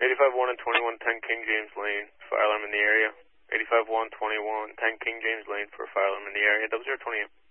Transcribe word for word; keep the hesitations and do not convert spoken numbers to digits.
eighty-five one and twenty-one ten King James Lane, fire alarm in the area. eighty-five one, twenty-one ten King James Lane for fire alarm in the area. Double zero twenty-eight.